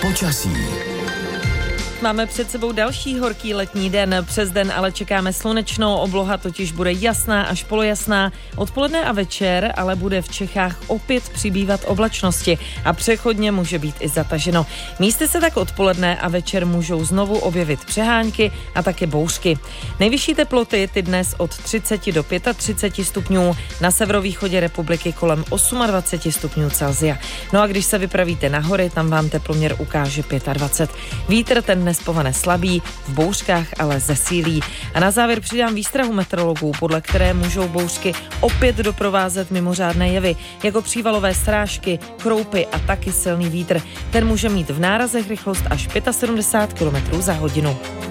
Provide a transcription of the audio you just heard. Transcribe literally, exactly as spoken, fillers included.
Počasí. Máme před sebou další horký letní den. Přes den ale čekáme slunečnou, obloha totiž bude jasná až polojasná. Odpoledne a večer ale bude v Čechách opět přibývat oblačnosti a přechodně může být i zataženo. Místy se tak odpoledne a večer můžou znovu objevit přehánky a také bouřky. Nejvyšší teploty ty dnes od třicet do třiceti pěti stupňů, na severovýchodě republiky kolem dvacet osm stupňů Celsia. No a když se vypravíte na hory, tam vám teploměr ukáže dvacet pět. Vítr ten dnes povane slabý, v bouřkách ale zesílí. A na závěr přidám výstrahu meteorologů, podle které můžou bouřky opět doprovázet mimořádné jevy, jako přívalové srážky, kroupy a taky silný vítr. Ten může mít v nárazech rychlost až sedmdesát pět kilometrů za hodinu.